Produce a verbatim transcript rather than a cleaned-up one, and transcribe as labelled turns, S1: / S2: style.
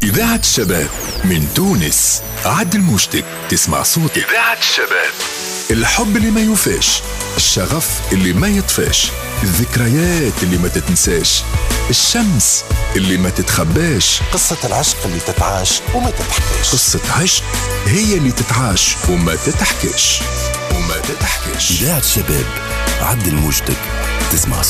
S1: إذاعة الشباب من تونس. عد المشتك تسمع صوت إذاعة الشباب. الحب اللي ما يوفاش، الشغف اللي ما يطفاش، الذكريات اللي ما تتنساش، الشمس اللي ما تتخباش،
S2: قصة العشق اللي تتعاش وما تتحكيش.
S1: قصة عشق هي اللي تتعاش وما تتحكيش وما تتحكيش.
S2: إذاعة الشباب، عد المشتك تسمع